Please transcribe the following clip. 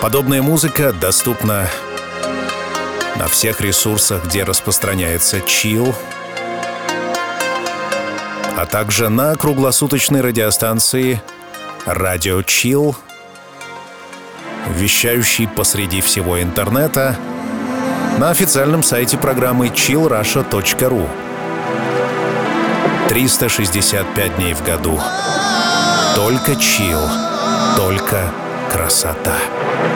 Подобная музыка доступна на всех ресурсах, где распространяется чилл, а также на круглосуточной радиостанции «Радио Чилл», вещающей посреди всего интернета, на официальном сайте программы chillrusha.ru. 365 дней в году. Только чилл, только красота.